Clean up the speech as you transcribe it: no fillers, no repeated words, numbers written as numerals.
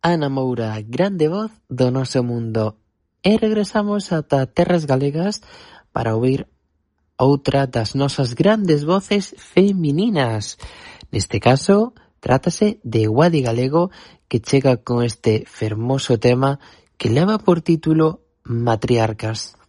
Ana Moura, grande voz do noso mundo. E regresamos ata terras galegas para ouvir outra das nosas grandes voces femininas. Neste caso, trátase de Guadi Galego, que chega con este fermoso tema que leva por título Matriarcas.